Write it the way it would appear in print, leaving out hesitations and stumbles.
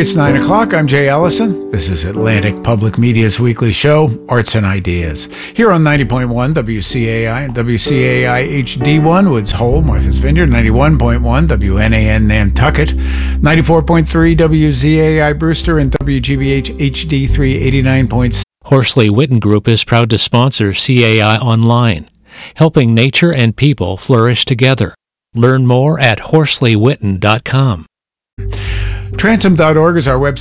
It's 9 o'clock. I'm Jay Ellison. This is Atlantic Public Media's weekly show, Arts and Ideas. Here on 90.1 WCAI and WCAI HD1, Woods Hole, Martha's Vineyard, 91.1 WNAN Nantucket, 94.3 WZAI Brewster, and WGBH HD3 89.7. Horsley Witten Group is proud to sponsor CAI Online, helping nature and people flourish together. Learn more at horsleyWitten.com. Transom.org is our website.